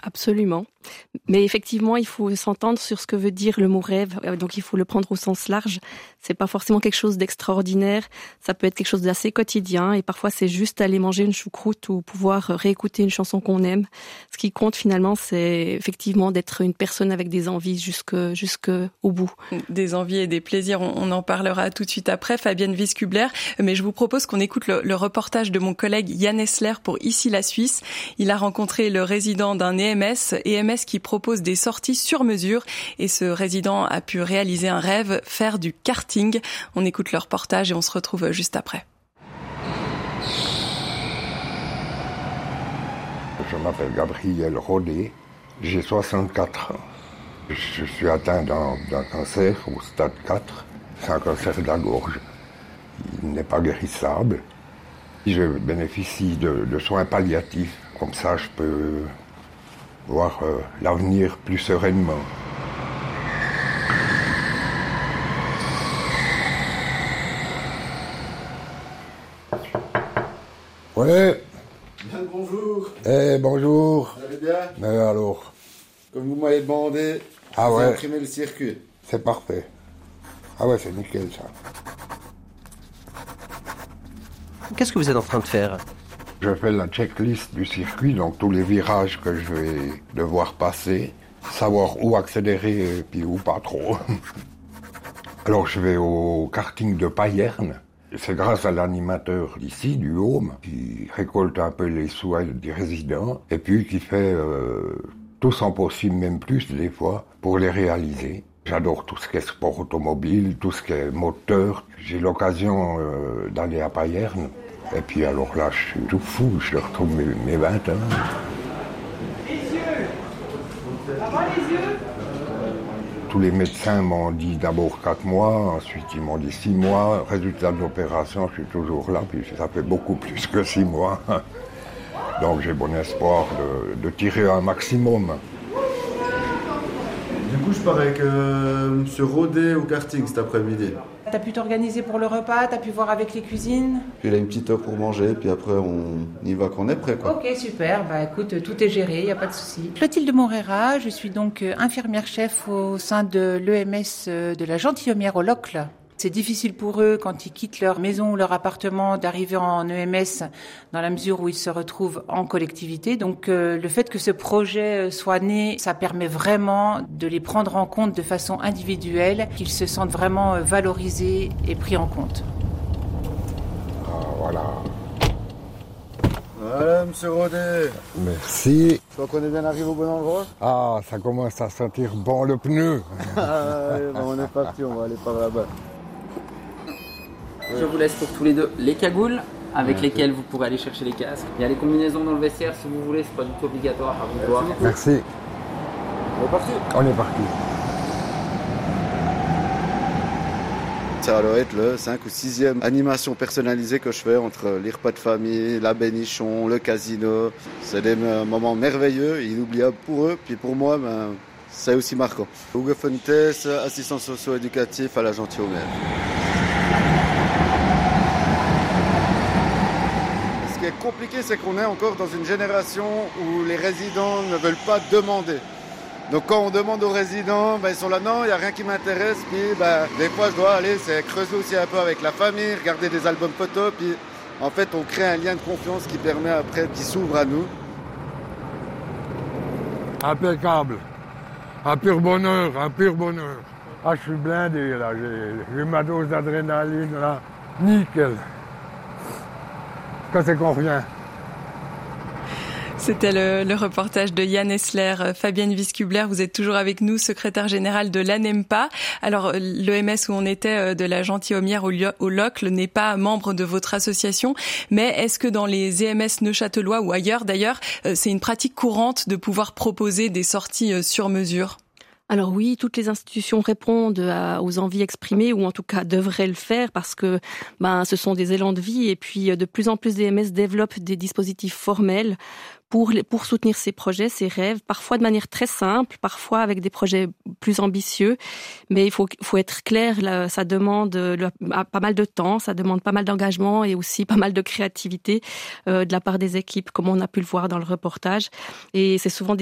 Absolument. Mais effectivement, il faut s'entendre sur ce que veut dire le mot rêve. Donc, il faut le prendre au sens large. C'est pas forcément quelque chose d'extraordinaire. Ça peut être quelque chose d'assez quotidien. Et parfois, c'est juste aller manger une choucroute ou pouvoir réécouter une chanson qu'on aime. Ce qui compte finalement, c'est effectivement d'être une personne avec des envies jusqu'au bout. Des envies et des plaisirs. On en parlera tout de suite après, Fabienne Wieskubler. Mais je vous propose qu'on écoute le reportage de mon collègue Yann Essler pour Ici la Suisse. Il a rencontré le résident d'un EMS qui propose des sorties sur mesure, et ce résident a pu réaliser un rêve, faire du karting. On écoute le reportage et on se retrouve juste après. Je m'appelle Gabriel Rodet, j'ai 64 ans. Je suis atteint d'un cancer au stade 4, c'est un cancer de la gorge. Il n'est pas guérissable. Je bénéficie de soins palliatifs, comme ça je peux voir l'avenir plus sereinement. Ouais. Bien le bonjour. Bonjour. Vous allez bien? Mais alors? Comme vous m'avez demandé, Ah ouais. imprimer le circuit. C'est parfait. Ah ouais, c'est nickel ça. Qu'est-ce que vous êtes en train de faire? Je fais la checklist du circuit, donc tous les virages que je vais devoir passer, savoir où accélérer et puis où pas trop. Alors je vais au karting de Payerne. C'est grâce à l'animateur d'ici, du Home, qui récolte un peu les sous des résidents et puis qui fait tout son possible, même plus des fois, pour les réaliser. J'adore tout ce qui est sport automobile, tout ce qui est moteur. J'ai l'occasion d'aller à Payerne. Et puis alors là, je suis tout fou, je retrouve mes 20 ans. Les yeux! Ça va les yeux? Tous les médecins m'ont dit d'abord 4 mois, ensuite ils m'ont dit 6 mois. Résultat de l'opération, je suis toujours là, puis ça fait beaucoup plus que 6 mois. Donc j'ai bon espoir de tirer un maximum. Du coup, je pars avec M. Rodet au karting cet après-midi. T'as pu t'organiser pour le repas, t'as pu voir avec les cuisines? Il a une petite heure pour manger, puis après on y va quand on est prêt, quoi. Ok, super. Bah écoute, tout est géré, y a pas de souci. Clotilde Morera, je suis donc infirmière-chef au sein de l'EMS de la Gentilhommière au Locle. C'est difficile pour eux, quand ils quittent leur maison ou leur appartement, d'arriver en EMS dans la mesure où ils se retrouvent en collectivité. Donc le fait que ce projet soit né, ça permet vraiment de les prendre en compte de façon individuelle, qu'ils se sentent vraiment valorisés et pris en compte. Ah, voilà. Voilà, M. Rodet. Merci. Je crois qu'on est bien arrivé au bon endroit. Ah, ça commence à sentir bon le pneu. On est parti, on va aller par là-bas. Je vous laisse pour tous les deux les cagoules avec lesquelles vous pourrez aller chercher les casques. Il y a les combinaisons dans le vestiaire si vous voulez, c'est pas du tout obligatoire à vous voir. Merci. On est parti. On est parti. Ça doit être le 5 ou 6e animation personnalisée que je fais entre les repas de famille, la bénichon, le casino. C'est des moments merveilleux, inoubliables pour eux, puis pour moi, c'est aussi marquant. Hugo Fontes, assistant socio-éducatif à la Gentilhommière. Ce qui est compliqué, c'est qu'on est encore dans une génération où les résidents ne veulent pas demander. Donc quand on demande aux résidents, ils sont là, non, il n'y a rien qui m'intéresse. Puis des fois, je dois aller creuser aussi un peu avec la famille, regarder des albums photos. Puis en fait, on crée un lien de confiance qui permet après, qui s'ouvre à nous. Impeccable. Un pur bonheur, un pur bonheur. Ah, je suis blindé là, j'ai ma dose d'adrénaline là. Nickel. Quand c'est qu'on revient. C'était le reportage de Yann Essler. Fabienne Wieskubler, vous êtes toujours avec nous, secrétaire générale de l'ANEMPA. Alors, l'EMS où on était de la Gentilhommière au Locle n'est pas membre de votre association, mais est-ce que dans les EMS neuchâtelois ou ailleurs d'ailleurs, c'est une pratique courante de pouvoir proposer des sorties sur mesure ? Alors oui, toutes les institutions répondent aux envies exprimées, ou en tout cas devraient le faire, parce que ce sont des élans de vie, et puis de plus en plus d'EMS développent des dispositifs formels pour soutenir ces projets, ces rêves, parfois de manière très simple, parfois avec des projets plus ambitieux. Mais il faut être clair, là, ça demande pas mal de temps, ça demande pas mal d'engagement et aussi pas mal de créativité de la part des équipes, comme on a pu le voir dans le reportage. Et c'est souvent